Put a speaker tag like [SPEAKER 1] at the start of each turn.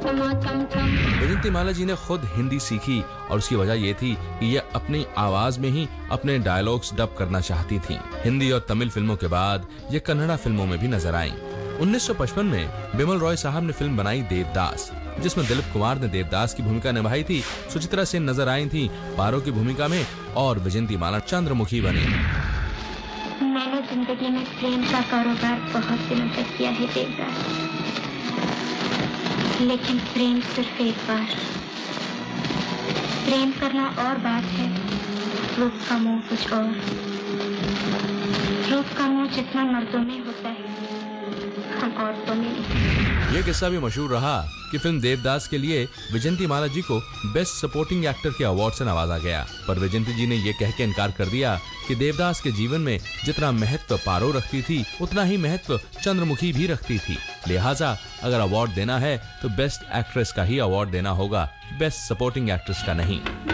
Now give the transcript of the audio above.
[SPEAKER 1] वैजयंतीमाला जी ने खुद हिंदी सीखी और उसकी वजह ये थी कि ये अपनी आवाज में ही अपने डायलॉग्स डब करना चाहती थीं। हिंदी और तमिल फिल्मों के बाद ये कन्नड़ा फिल्मों में भी नजर आईं। 1955 में बिमल रॉय साहब ने फिल्म बनाई देवदास, जिसमें दिलीप कुमार ने देवदास की भूमिका निभाई थी। सुचित्रा सेन नजर आई थी पारो की भूमिका में और वैजयंतीमाला चंद्रमुखी बनी।
[SPEAKER 2] मैंने जिंदगी में प्रेम का कारोबार बहुत दिनों तक किया है देवदास, लेकिन प्रेम सिर्फ एक बार। प्रेम करना और बात है, रूप का मोह कुछ और। रूप का मोह जितना मर्दों में होता है, हम औरतों में नहीं।
[SPEAKER 1] यह किस्सा भी मशहूर रहा कि फिल्म देवदास के लिए वैजयंतीमाला जी को बेस्ट सपोर्टिंग एक्टर के अवार्ड से नवाजा गया, पर वैजयंती जी ने यह कह के इनकार कर दिया कि देवदास के जीवन में जितना महत्व पारो रखती थी उतना ही महत्व चंद्रमुखी भी रखती थी। लिहाजा अगर अवार्ड देना है तो बेस्ट एक्ट्रेस का ही अवार्ड देना होगा, बेस्ट सपोर्टिंग एक्ट्रेस का नहीं।